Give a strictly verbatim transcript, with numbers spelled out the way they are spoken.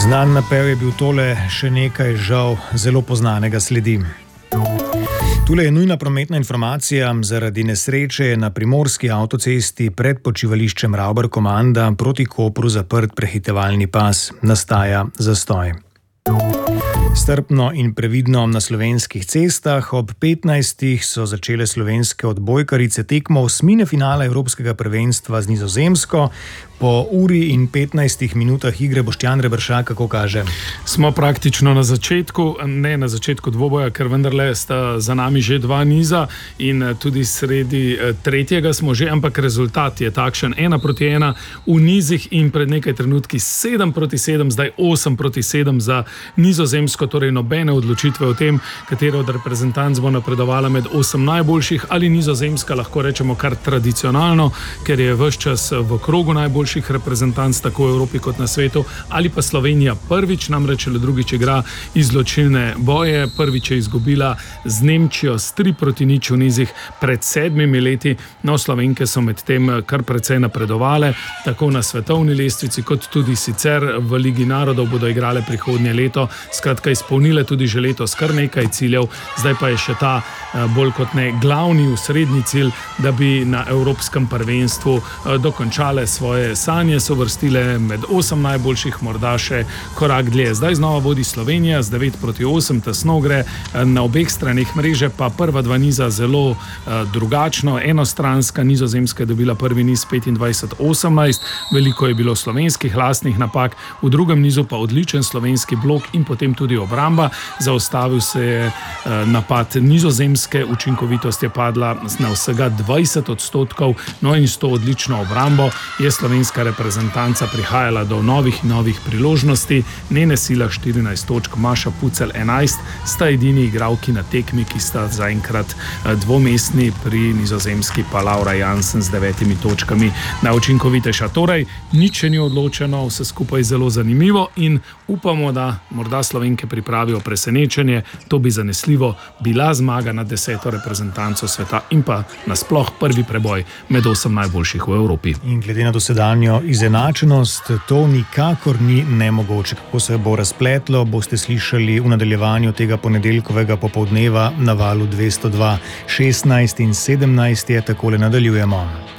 Znan napev je bil tole, še nekaj žal zelo poznanega sledi. Tule je nujna prometna informacija. Zaradi nesreče je na primorski avtocesti pred počivališčem Ravbar-Komanda proti Kopru zaprt prehitevalni pas. Nastaja zastoj. Strpno in previdno na slovenskih cestah. Ob petnajstih so začele slovenske odbojkarice tekmo osmine finala Evropskega prvenstva z Nizozemsko. Po uri in petnajstih minutah igre Boštjan Reberšak, kako kaže? Smo praktično na začetku, ne na začetku dvoboja, ker vendarle sta za nami že dva niza in tudi sredi tretjega smo že, ampak rezultat je takšen, ena proti ena v nizih in pred nekaj trenutki sedem proti sedem, zdaj osem proti sedem za Nizozemsko, torej nobene odločitve o tem, katera od reprezentanc bo napredovala med osem najboljših ali Nizozemska, lahko rečemo kar tradicionalno, ker je ves čas v krogu najboljših reprezentanc tako v Evropi kot na svetu, ali pa Slovenija prvič, namreč ali drugič igra izločilne boje, prvič je izgubila z Nemčijo s tri proti nič v nizih pred sedmimi leti, no Slovenke so med tem kar precej napredovale, tako na svetovni lestvici kot tudi sicer v Ligi narodov bodo igrale prihodnje leto, skratka izpolnile tudi že letos kar nekaj ciljev, zdaj pa je še ta bolj kot ne glavni usrednji cilj, da bi na Evropskem prvenstvu dokončale svoje sanje, so vrstile med osem najboljših, morda še korak dlje. Zdaj znova vodi Slovenija z devet proti osem, tesno gre na obeh straneh mreže, pa prva dva niza zelo uh, drugačno, enostranska. Nizozemska je dobila prvi niz petindvajset osemnajst, veliko je bilo slovenskih lastnih napak, v drugem nizu pa odličen slovenski blok in potem tudi obramba. Zaustavil se je uh, napad Nizozemske, učinkovitost je padla na vsega dvajset odstotkov, no in s to odlično obrambo je slovenska reprezentanca prihajala do novih in novih priložnosti. Nene Silah štirinajst točk, Maša Pucelj enajst, sta edini igralki na tekmi, ki sta zaenkrat dvomestni, pri Nizozemski pa Laura Jansen z devetimi točkami najučinkovitejša. Torej, nič ni odločeno, vse skupaj zelo zanimivo in upamo, da morda Slovenke pripravijo presenečenje. To bi zanesljivo bila zmaga nad deseto reprezentanco sveta in pa nasploh prvi preboj med osem najboljših v Evropi. In glede na dosedanjo izenačenost, to nikakor ni nemogoče. Kako se bo razpletlo, boste slišali v nadaljevanju tega ponedeljkovega popoldneva na valu dvesto dva. šestnajst in sedemnajst je, takole nadaljujemo.